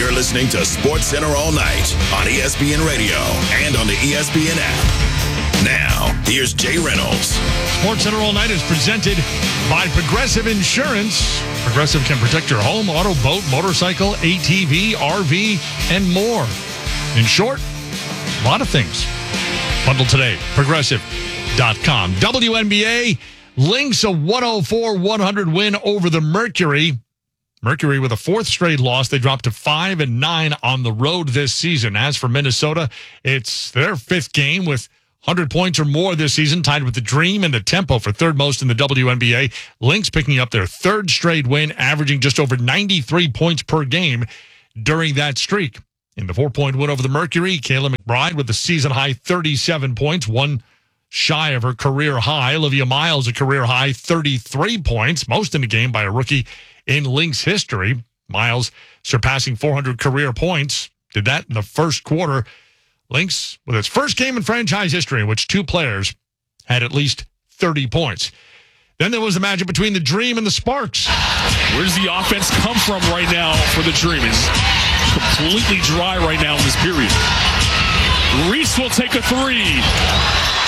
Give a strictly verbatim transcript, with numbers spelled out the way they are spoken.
You're listening to Sports Center all night on E S P N Radio and on the E S P N app. Now, here's Jay Reynolds. Sports Center all night is presented by Progressive Insurance. Progressive can protect your home, auto, boat, motorcycle, A T V, R V, and more. In short, a lot of things. Bundle today, progressive dot com. W N B A, Lynx a one oh four one hundred win over the Mercury. Mercury with a fourth straight loss. They dropped to five and nine on the road this season. As for Minnesota, it's their fifth game with one hundred points or more this season, tied with the Dream and the Tempo for third most in the W N B A. Lynx picking up their third straight win, averaging just over ninety-three points per game during that streak. In the four-point win over the Mercury, Kayla McBride with the season-high thirty-seven points, one shy of her career high. Olivia Miles, a career-high thirty-three points, most in the game by a rookie in Lynx history. Miles surpassing four hundred career points, did that in the first quarter. Lynx with its first game in franchise history in which two players had at least thirty points. Then there was the matchup between the Dream and the Sparks. Where does the offense come from right now for the Dream? It's completely dry right now in this period. Reese will take a three.